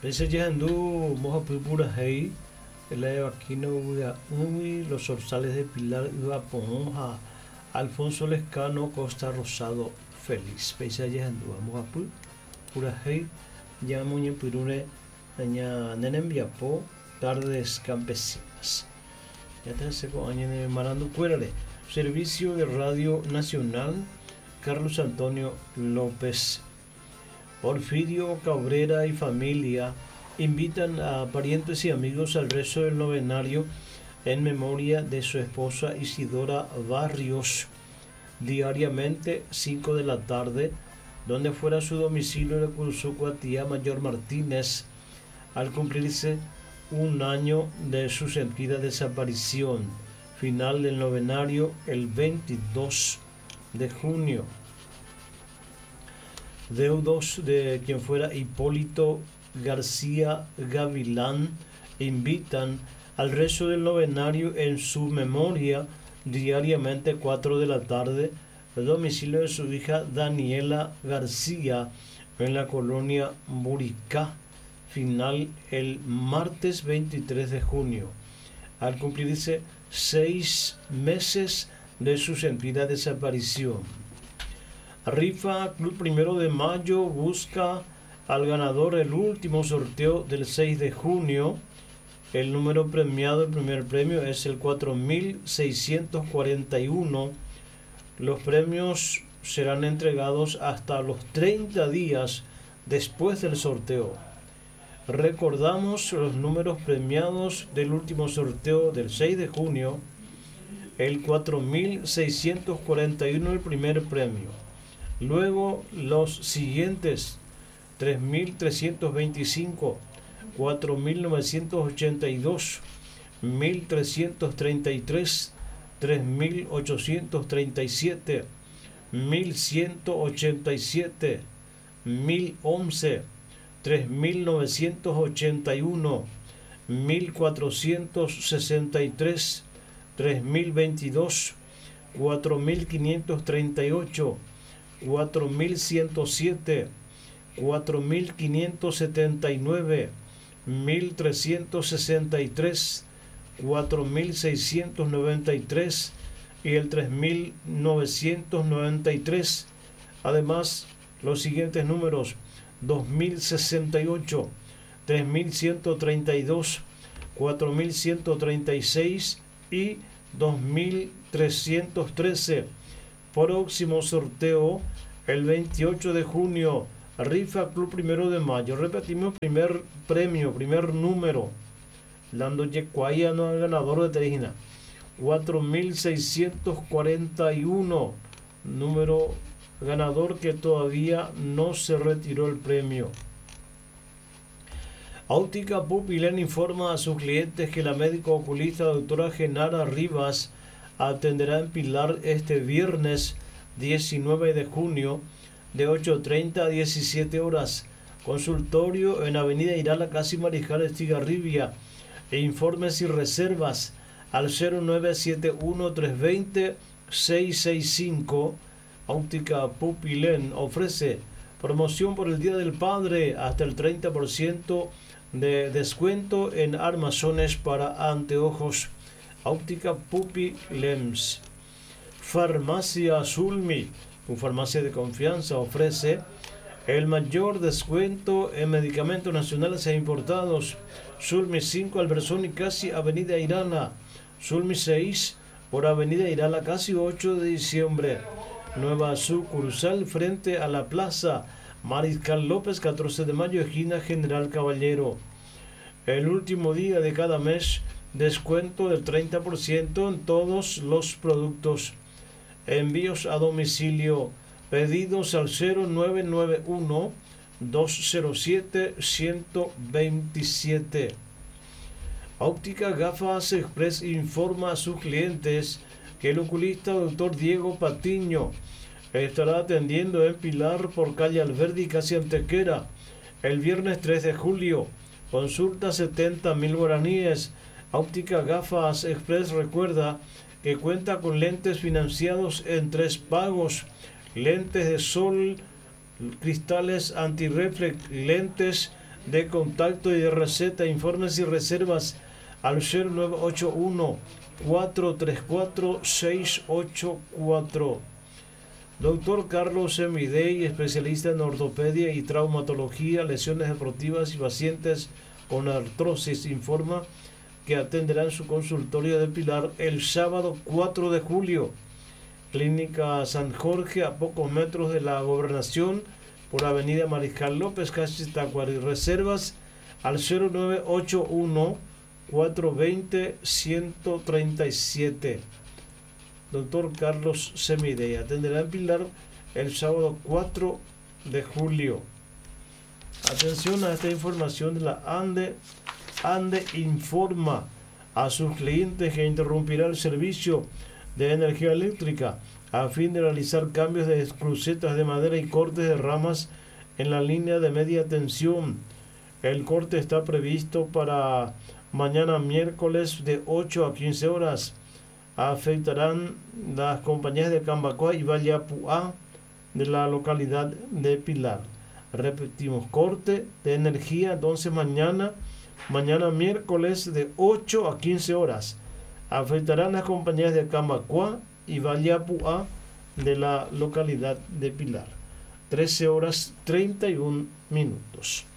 Pese Yahandú, Moja Púrpura Hey, el Evaquino Ui, los Orzales de Pilar, Iba Ponja, Alfonso Lescano, Costa Rosado, Félix. Pese Yahandú, Moja Púrpura Hey, Yamuñe Pirune, Aña Nenem Viapo, Tardes Campesinas. Ya te seco año de Marando Cuérale, Servicio de Radio Nacional, Carlos Antonio López. Porfirio Cabrera y familia invitan a parientes y amigos al rezo del novenario en memoria de su esposa Isidora Barrios, diariamente 5 de la tarde, donde fuera su domicilio de Cursucuatía Mayor Martínez, al cumplirse un año de su sentida desaparición. Final del novenario el 22 de junio. Deudos de quien fuera Hipólito García Gavilán invitan al rezo del novenario en su memoria diariamente 4 de la tarde, el domicilio de su hija Daniela García en la colonia Buricá. Final el martes 23 de junio, al cumplirse 6 meses de su sentida desaparición. Rifa Club 1 de Mayo busca al ganador el último sorteo del 6 de junio. El número premiado, el primer premio es el 4641. Los premios serán entregados hasta los 30 días después del sorteo. Recordamos los números premiados del último sorteo del 6 de junio. El 4641 el primer premio. Luego los siguientes: 3325, 4982, 1333, 3837, 1187, 1011, 3981, 1463, 3022, 4538, 4107, 4579, 1363, 4693 y el 3993. Además, los siguientes números: 2068, 3132, 4136 y 2313. Próximo sorteo el 28 de junio. Rifa Club 1 de Mayo. Repetimos: primer premio, primer número, dando yecuaya no al ganador de Terijina, 4641, número ganador que todavía no se retiró el premio. Óptica Pupilén informa a sus clientes que la médico oculista doctora Genara Rivas atenderá en Pilar este viernes 19 de junio de 8:30 a 17 horas. Consultorio en Avenida Irala, casi Mariscal Estigarribia. E informes y reservas al 0971-320-665. Óptica Pupilén ofrece promoción por el Día del Padre, hasta el 30% de descuento en armazones para anteojos. Óptica Pupilén. Farmacia Sulmi, tu farmacia de confianza, ofrece el mayor descuento en medicamentos nacionales e importados. Sulmi 5, Alberzón y casi Avenida Irala. Sulmi 6, por Avenida Irala, casi 8 de diciembre. Nueva sucursal frente a la Plaza Mariscal López, 14 de mayo, esquina General Caballero. El último día de cada mes, descuento del 30% en todos los productos. Envíos a domicilio. Pedidos al 0991-207-127. Óptica Gafas Express informa a sus clientes que el oculista Dr. Diego Patiño estará atendiendo en Pilar por calle Alberdi, casi Antequera, el viernes 3 de julio. Consulta 70.000 guaraníes. Óptica Gafas Express recuerda que cuenta con lentes financiados en 3 pagos, lentes de sol, cristales antirreflex, lentes de contacto y de receta. Informes y reservas al 0981 434 684. Doctor Carlos Semidey, especialista en ortopedia y traumatología, lesiones deportivas y pacientes con artrosis, informa que atenderá en su consultorio de Pilar el sábado 4 de julio. Clínica San Jorge, a pocos metros de la Gobernación, por Avenida Mariscal López, casi Tacuary. Reservas al 0981 420 137. Doctor Carlos Semidey atenderá en Pilar el sábado 4 de julio. Atención a esta información de la ANDE. ANDE informa a sus clientes que interrumpirá el servicio de energía eléctrica a fin de realizar cambios de crucetas de madera y cortes de ramas en la línea de media tensión. El corte está previsto para mañana miércoles de 8 a 15 horas. Afectarán las compañías de Cambacoa y Vallapuá de la localidad de Pilar. Repetimos, corte de energía entonces mañana miércoles de 8 a 15 horas. Afectarán las compañías de Cambacoa y Vallapuá de la localidad de Pilar. 13 horas 31 minutos.